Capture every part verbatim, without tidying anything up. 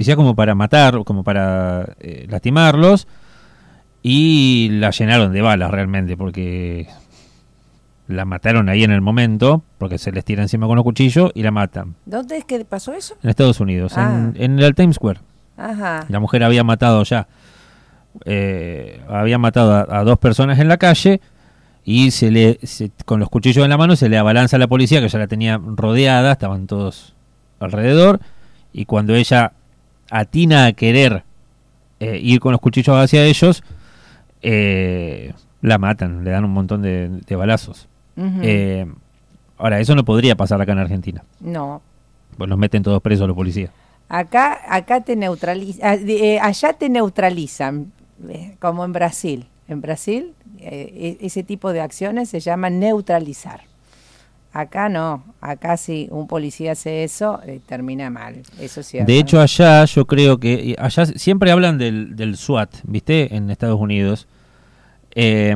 policías como para matar, como para eh, lastimarlos, y la llenaron de balas realmente, porque la mataron ahí en el momento, porque se les tira encima con los cuchillos y la matan. ¿Dónde es que pasó eso? En Estados Unidos, Ah. en, en el Times Square. Ajá. La mujer había matado ya, eh, había matado a, a dos personas en la calle, y se le se, con los cuchillos en la mano se le abalanza a la policía, que ya la tenía rodeada, estaban todos alrededor, y cuando ella atina a querer eh, ir con los cuchillos hacia ellos, eh, la matan, le dan un montón de, de balazos. Uh-huh. eh, ahora, eso no podría pasar acá en Argentina. No. Pues los meten todos presos los policías. Acá, acá te neutralizan, eh, allá te neutralizan, eh, como en Brasil. En Brasil, eh, ese tipo de acciones se llaman neutralizar. Acá no, acá si un policía hace eso, eh, termina mal, eso es cierto. De hecho, allá yo creo que, allá siempre hablan del, del SWAT, ¿viste? En Estados Unidos. Eh,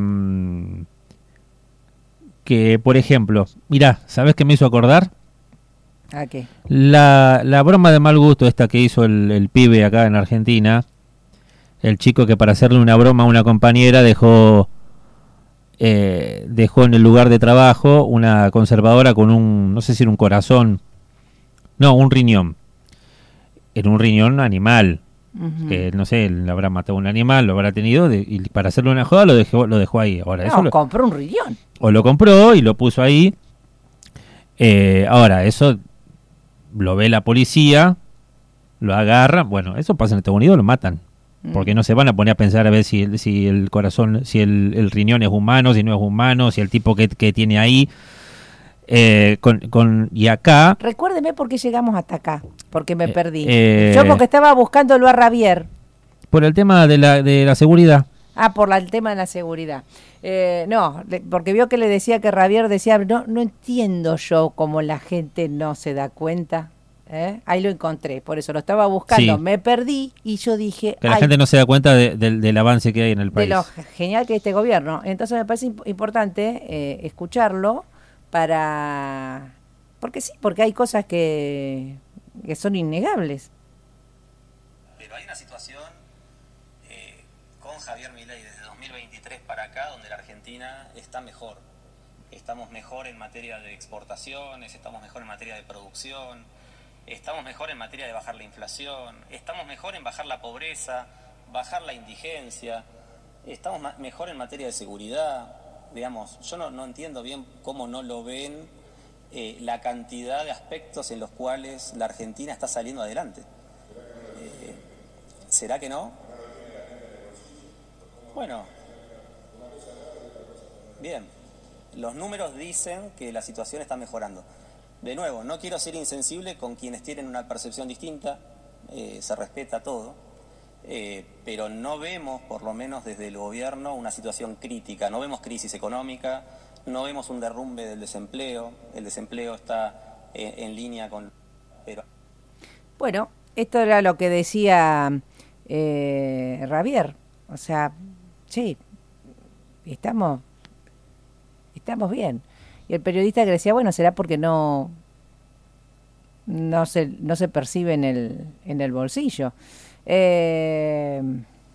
que, por ejemplo, mirá, ¿sabés qué me hizo acordar? ¿A qué? La, la broma de mal gusto esta que hizo el, el pibe acá en Argentina, el chico que para hacerle una broma a una compañera dejó... Eh, dejó en el lugar de trabajo una conservadora con un, no sé si era un corazón, no, un riñón, era un riñón animal, uh-huh. que no sé, le habrá matado un animal, lo habrá tenido, de, y para hacerle una joda lo dejó, lo dejó ahí. Ahora, no, eso lo, compró un riñón. O lo compró y lo puso ahí. Eh, ahora, eso lo ve la policía, lo agarra, bueno, eso pasa en Estados Unidos, lo matan. Porque no se van a poner a pensar a ver si el, si el corazón, si el, el riñón es humano, si no es humano, si el tipo que, que tiene ahí. Eh, con, con y acá. Recuérdeme por qué llegamos hasta acá, porque me eh, perdí. Eh, Yo porque estaba buscándolo a Ravier. Por el tema de la, de la seguridad. Ah, por la, el tema de la seguridad. Eh, no, le, porque vio que le decía que Ravier decía, no, no entiendo yo cómo la gente no se da cuenta. ¿Eh? Ahí lo encontré, por eso lo estaba buscando, sí. Me perdí y yo dije... Que la gente no se da cuenta de, de, del avance que hay en el país. De lo genial que es este gobierno. Entonces me parece imp- importante eh, escucharlo para... Porque sí, porque hay cosas que, que son innegables. Pero hay una situación eh, con Javier Milei desde dos mil veintitrés para acá donde la Argentina está mejor. Estamos mejor en materia de exportaciones, estamos mejor en materia de producción... Estamos mejor en materia de bajar la inflación, estamos mejor en bajar la pobreza, bajar la indigencia, estamos ma- mejor en materia de seguridad. Digamos, yo no, no entiendo bien cómo no lo ven eh, la cantidad de aspectos en los cuales la Argentina está saliendo adelante. Eh, ¿Será que no? Bueno, bien, los números dicen que la situación está mejorando. De nuevo, no quiero ser insensible con quienes tienen una percepción distinta, eh, se respeta todo, eh, pero no vemos, por lo menos desde el gobierno, una situación crítica, no vemos crisis económica, no vemos un derrumbe del desempleo, el desempleo está eh, en línea con... Pero... Bueno, esto era lo que decía eh, Ravier, o sea, sí, estamos, estamos bien. Y el periodista que decía, bueno, será porque no no se no se percibe en el en el bolsillo. Eh,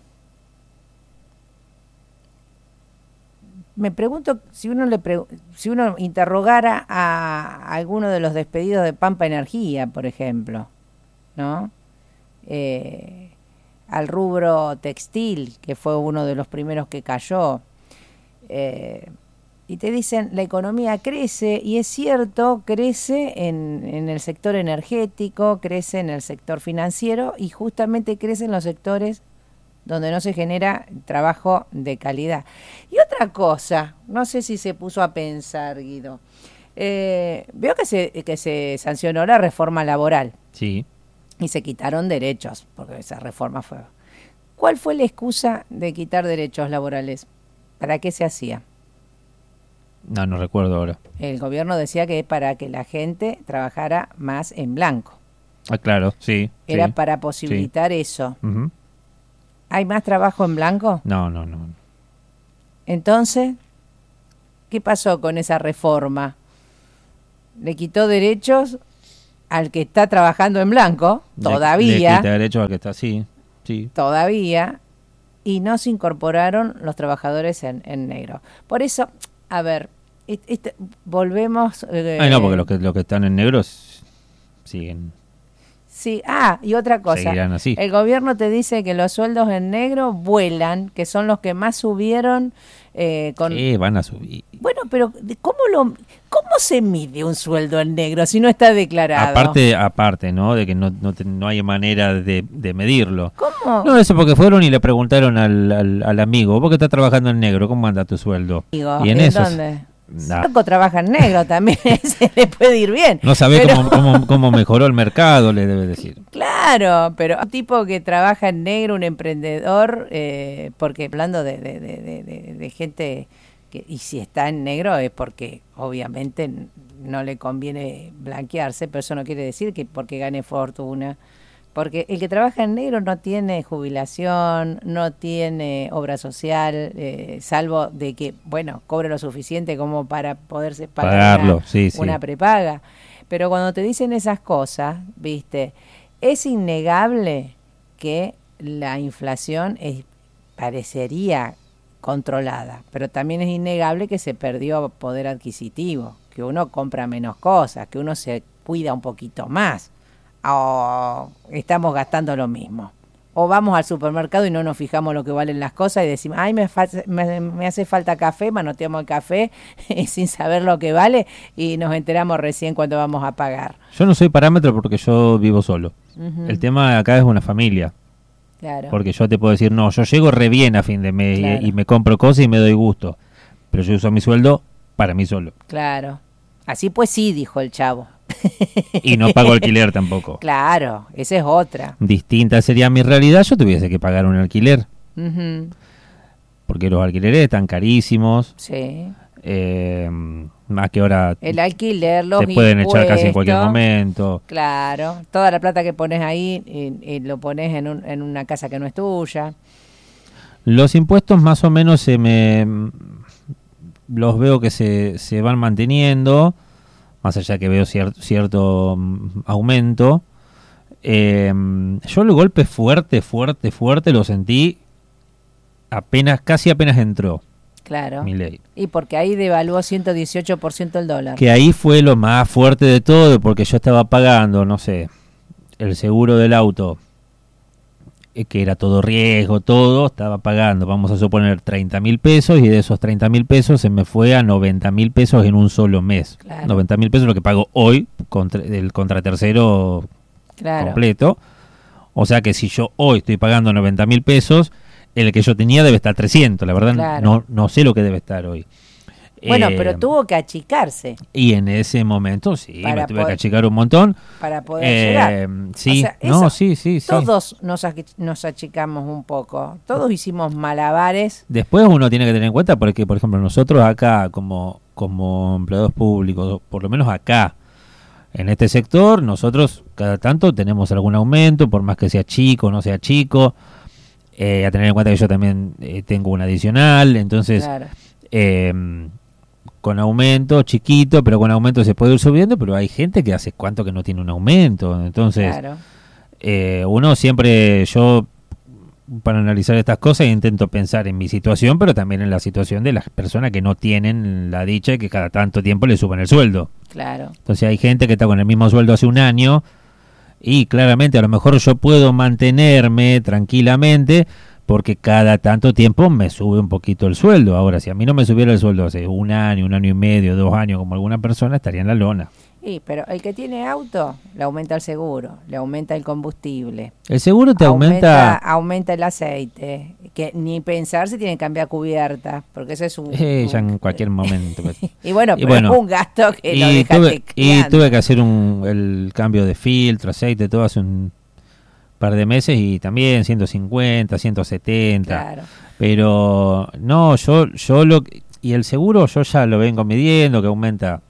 me pregunto si uno le pre, si uno interrogara a alguno de los despedidos de Pampa Energía, por ejemplo, ¿no? Eh, al rubro textil, que fue uno de los primeros que cayó. Eh, Y te dicen, la economía crece, y es cierto, crece en, en el sector energético, crece en el sector financiero, y justamente crece en los sectores donde no se genera trabajo de calidad. Y otra cosa, no sé si se puso a pensar, Guido, eh, veo que se, que se sancionó la reforma laboral. Sí. Y se quitaron derechos, porque esa reforma fue... ¿Cuál fue la excusa de quitar derechos laborales? ¿Para qué se hacía? No, no recuerdo ahora. El gobierno decía que para que la gente trabajara más en blanco. Ah, claro, sí. Era sí, para posibilitar sí. eso. Uh-huh. ¿Hay más trabajo en blanco? No, no, no. Entonces, ¿qué pasó con esa reforma? ¿Le quitó derechos al que está trabajando en blanco, todavía. Le quita derecho al que está así, sí. Todavía, y no se incorporaron los trabajadores en, en negro. Por eso, a ver, este, volvemos... Eh, Ay, no, porque los que, los que están en negro siguen... Sí, ah, y otra cosa, seguirán así. El gobierno te dice que los sueldos en negro vuelan, que son los que más subieron. Eh, con... Sí, van a subir. Bueno, pero ¿cómo lo, cómo se mide un sueldo en negro si no está declarado? Aparte, aparte, ¿no? De que no, no, te, no hay manera de, de medirlo. ¿Cómo? No, eso porque fueron y le preguntaron al, al, al amigo, vos que estás trabajando en negro, ¿cómo anda tu sueldo? Digo, y en ¿en eso... dónde? Nah. Loco trabaja en negro también, se le puede ir bien. No sabe pero... cómo, cómo, cómo mejoró el mercado, le debe decir. Claro, pero un tipo que trabaja en negro, un emprendedor, eh, porque hablando de, de, de, de, de gente, que y si está en negro es porque obviamente no le conviene blanquearse, pero eso no quiere decir que porque gane fortuna. Porque el que trabaja en negro no tiene jubilación, no tiene obra social, eh, salvo de que, bueno, cobre lo suficiente como para poderse pagar Pagarlo, una, sí, sí. una prepaga. Pero cuando te dicen esas cosas, viste, es innegable que la inflación es, parecería controlada, pero también es innegable que se perdió poder adquisitivo, que uno compra menos cosas, que uno se cuida un poquito más. O estamos gastando lo mismo, o vamos al supermercado y no nos fijamos lo que valen las cosas y decimos, ay, me, fa- me, me hace falta café, manoteamos el café sin saber lo que vale y nos enteramos recién cuando vamos a pagar. Yo no soy parámetro porque yo vivo solo. Uh-huh. El tema acá es una familia. Claro. Porque yo te puedo decir, no, yo llego re bien a fin de mes, Claro. y, y me compro cosas y me doy gusto, pero yo uso mi sueldo para mí solo. Claro. Así pues sí, dijo el chavo. Y no pago alquiler tampoco. Claro, esa es otra. Distinta sería mi realidad, yo tuviese que pagar un alquiler. Uh-huh. Porque los alquileres están carísimos. Sí. Eh, más que ahora El alquiler, los te pueden echar casi en cualquier impuestos. momento. Claro, toda la plata que pones ahí y, y lo pones en, un, en una casa que no es tuya. Los impuestos más o menos se me los veo que se, se van manteniendo, más allá que veo cier, cierto um, aumento. Eh, yo el golpe fuerte, fuerte, fuerte lo sentí apenas, casi apenas entró. Claro. Milei. Y porque ahí devaluó ciento dieciocho por ciento el dólar. Que ahí fue lo más fuerte de todo, porque yo estaba pagando, no sé, el seguro del auto, eh, que era todo riesgo, todo, estaba pagando, vamos a suponer, treinta mil pesos, y de esos treinta mil pesos se me fue a noventa mil pesos en un solo mes. Claro. noventa mil pesos lo que pago hoy, contra, el contratercero Claro. completo. O sea que si yo hoy estoy pagando noventa mil pesos, el que yo tenía debe estar trescientos, la verdad. Claro. no no sé lo que debe estar hoy. Bueno, Eh, pero tuvo que achicarse Y en ese momento sí, Para me tuve poder- que achicar un montón. para poder Eh, llegar. sí, O sea, no, eso, sí, sí, sí. Todos nos, ach- nos achicamos un poco. Todos hicimos malabares. Después uno tiene que tener en cuenta porque, por ejemplo, nosotros acá como, como empleados públicos, por lo menos acá, en este sector, nosotros cada tanto tenemos algún aumento, por más que sea chico o no sea chico. Eh, a tener en cuenta que yo también eh, tengo un adicional, entonces Claro. eh, con aumento chiquito, pero con aumento se puede ir subiendo, pero hay gente que hace cuánto que no tiene un aumento, entonces Claro. eh, uno siempre, yo para analizar estas cosas intento pensar en mi situación, pero también en la situación de las personas que no tienen la dicha de que cada tanto tiempo le suban el sueldo. Claro. Entonces hay gente que está con el mismo sueldo hace un año y claramente a lo mejor yo puedo mantenerme tranquilamente porque cada tanto tiempo me sube un poquito el sueldo. Ahora, si a mí no me subiera el sueldo hace un año, un año y medio, dos años como alguna persona, estaría en la lona. Sí, pero el que tiene auto le aumenta el seguro, le aumenta el combustible. El seguro te aumenta, aumenta... aumenta el aceite, que ni pensar si tienen que cambiar cubierta, porque eso es un... Eh, ya un- en cualquier momento. pues. y bueno, Y pero bueno, es un gasto que lo y, deja tuve, y tecleando. tuve que hacer un, el cambio de filtro, aceite, todo hace un par de meses y también ciento cincuenta, ciento setenta. Claro. Pero no, yo yo lo y el seguro yo ya lo vengo midiendo que aumenta.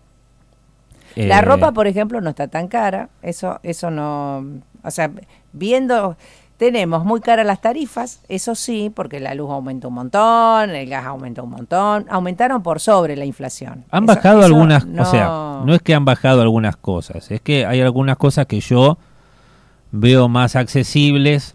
La eh, ropa, por ejemplo, no está tan cara, eso eso no, o sea, viendo tenemos muy caras las tarifas, eso sí, porque la luz aumentó un montón, el gas aumentó un montón, aumentaron por sobre la inflación. Han Eso- bajado eso algunas, no- o sea, no es que han bajado algunas cosas, es que hay algunas cosas que yo veo más accesibles